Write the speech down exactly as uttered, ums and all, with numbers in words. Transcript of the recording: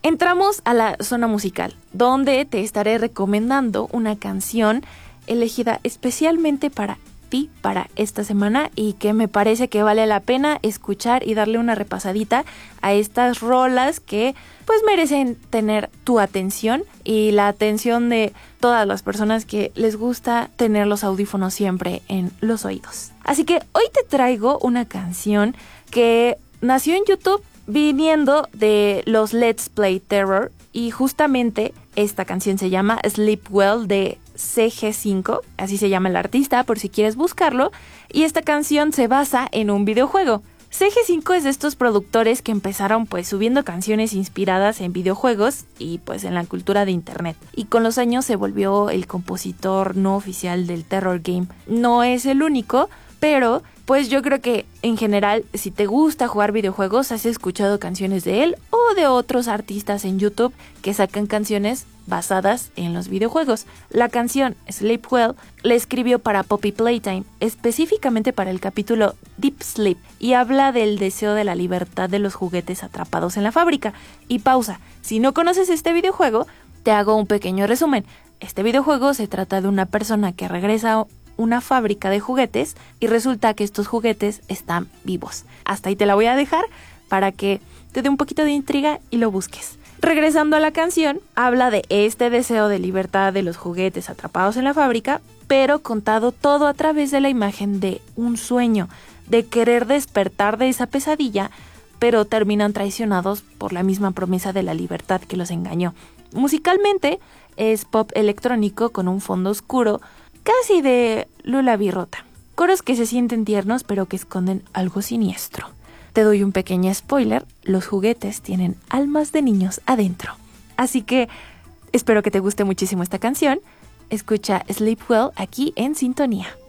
Entramos a la zona musical, donde te estaré recomendando una canción elegida especialmente para ti, para esta semana, y que me parece que vale la pena escuchar y darle una repasadita a estas rolas que pues merecen tener tu atención y la atención de todas las personas que les gusta tener los audífonos siempre en los oídos. Así que hoy te traigo una canción que nació en YouTube viniendo de los Let's Play Terror, y justamente esta canción se llama Sleep Well de C G cinco, así se llama el artista por si quieres buscarlo, y esta canción se basa en un videojuego. C G cinco es de estos productores que empezaron pues subiendo canciones inspiradas en videojuegos y pues en la cultura de internet, y con los años se volvió el compositor no oficial del Terror Game. No es el único, pero pues yo creo que en general, si te gusta jugar videojuegos, has escuchado canciones de él o de otros artistas en YouTube que sacan canciones basadas en los videojuegos. La canción Sleep Well la escribió para Poppy Playtime, específicamente para el capítulo Deep Sleep, y habla del deseo de la libertad de los juguetes atrapados en la fábrica. Y pausa, si no conoces este videojuego, te hago un pequeño resumen. Este videojuego se trata de una persona que regresa a una fábrica de juguetes y resulta que estos juguetes están vivos. Hasta ahí te la voy a dejar para que te dé un poquito de intriga y lo busques. Regresando a la canción, habla de este deseo de libertad de los juguetes atrapados en la fábrica, pero contado todo a través de la imagen de un sueño, de querer despertar de esa pesadilla, pero terminan traicionados por la misma promesa de la libertad que los engañó. Musicalmente es pop electrónico con un fondo oscuro, casi de lullaby rota. Coros que se sienten tiernos pero que esconden algo siniestro. Te doy un pequeño spoiler, los juguetes tienen almas de niños adentro. Así que espero que te guste muchísimo esta canción. Escucha Sleep Well aquí en Sintonía.